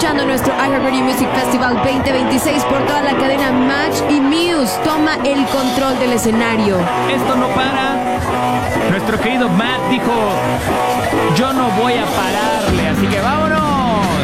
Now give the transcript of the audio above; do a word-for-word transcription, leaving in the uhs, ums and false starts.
escuchando nuestro iHeartRadio Music Festival veinte veintiséis por toda la cadena Match, y Muse toma el control del escenario. Esto no para. Nuestro querido Matt dijo: yo no voy a pararle, así que vámonos.